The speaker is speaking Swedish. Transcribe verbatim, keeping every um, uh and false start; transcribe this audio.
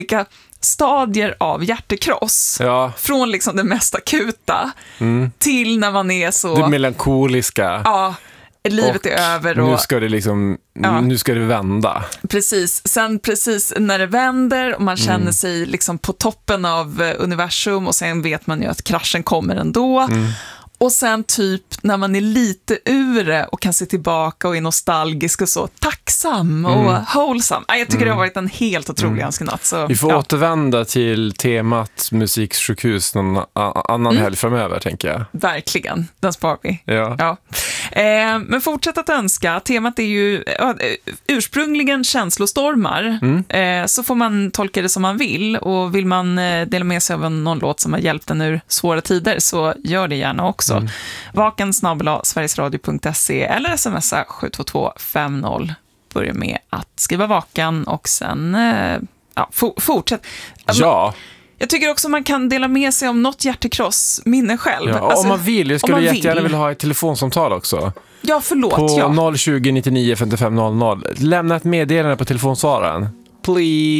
olika stadier av hjärtekross. Ja. Från liksom det mest akuta mm. till när man är så... Det melankoliska. Ja, livet och är över. Och, nu ska det liksom, ja. nu ska det vända. Precis. Sen precis när det vänder och man känner mm. sig liksom på toppen av universum och sen vet man ju att kraschen kommer ändå. Mm. Och sen typ när man är lite ur det och kan se tillbaka och är nostalgisk och så tacksam och mm. wholesome. Jag tycker mm. det har varit en helt otrolig mm. önskenatt. Så, Vi får ja. återvända till temat musiksjukhus någon annan mm. helg framöver, tänker jag. Verkligen, den spar vi. Ja. Ja. Eh, men fortsätt att önska. Temat är ju uh, ursprungligen känslostormar. Mm. Eh, så får man tolka det som man vill. Och vill man eh, dela med sig av någon låt som har hjälpt en ur svåra tider så gör det gärna också. Mm. Vaken snabel-a sverigesradio punkt se eller smsa sju två två fem noll. Börja med att skriva vaken och sen eh, ja, for, fortsätt. Ja. Jag tycker också man kan dela med sig om något hjärtekross minne själv. Ja, alltså, om man vill. Jag skulle jättegärna vill. vilja ha ett telefonsamtal också. Ja, förlåt. På ja. noll tjugo nittionio femtiofem noll noll. Lämna ett meddelande på telefonsvararen. Please.